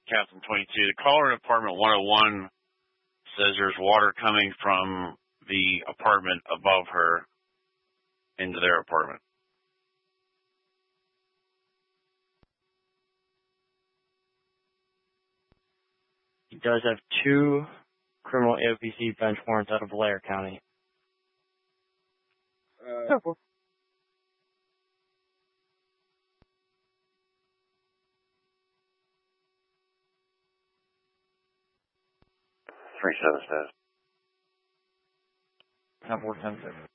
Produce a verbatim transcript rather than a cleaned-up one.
Captain twenty-two. The caller in apartment one oh one says there's water coming from the apartment above her into their apartment. He does have two criminal A O P C bench warrants out of Blair County. Uh, Three seven says. Have worked on it.